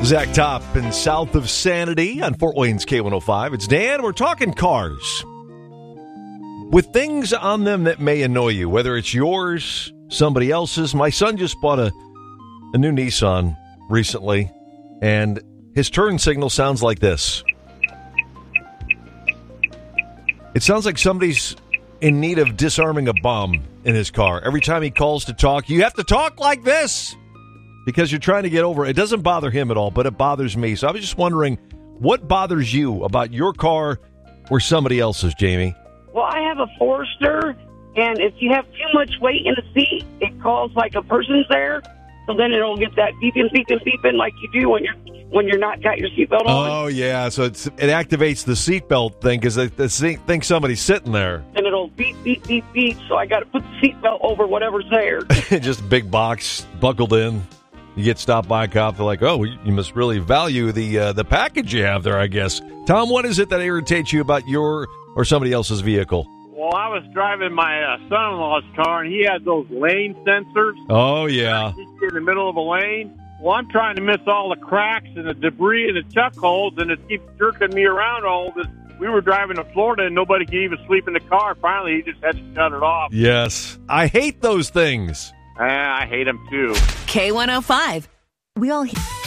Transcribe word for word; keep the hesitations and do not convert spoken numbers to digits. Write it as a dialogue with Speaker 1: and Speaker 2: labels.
Speaker 1: Zach Top in South of Sanity on Fort Wayne's K one oh five. It's Dan. We're talking cars. With things on them that may annoy you, whether it's yours, somebody else's. My son just bought a, a new Nissan recently, and his turn signal sounds like this. It sounds like somebody's in need of disarming a bomb in his car. Every time he calls to talk, you have to talk like this because you're trying to get over it. It doesn't bother him at all, but it bothers me. So I was just wondering, what bothers you about your car or somebody else's, Jamie?
Speaker 2: Well, I have a Forester, and if you have too much weight in the seat, it calls like a person's there. So then it'll get that beeping, beeping, beeping like you do when you're when you're not got your seatbelt on.
Speaker 1: Oh yeah, so it's, it activates the seatbelt thing because they, they think somebody's sitting there.
Speaker 2: And it'll beep, beep, beep, beep. So I got to put the seatbelt over whatever's there.
Speaker 1: Just a big box buckled in. You get stopped by a cop. They're like, "Oh, you must really value the uh, the package you have there, I guess." Tom, what is it that irritates you about your or somebody else's vehicle?
Speaker 3: Well, I was driving my uh, son-in-law's car, and he had those lane sensors.
Speaker 1: Oh, yeah.
Speaker 3: In the middle of a lane. Well, I'm trying to miss all the cracks and the debris and the chuck holes, and it keeps jerking me around all this. We were driving to Florida, and nobody could even sleep in the car. Finally, he just had to shut it off.
Speaker 1: Yes. I hate those things.
Speaker 3: Uh, I hate them, too.
Speaker 4: K one oh five. We all...